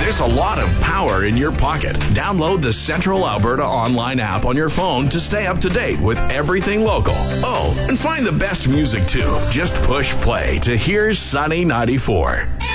There's a lot of power in your pocket. Download the Central Alberta online app on your phone to stay up to date with everything local. Oh, and find the best music too. Just push play to Here's Sunny 94.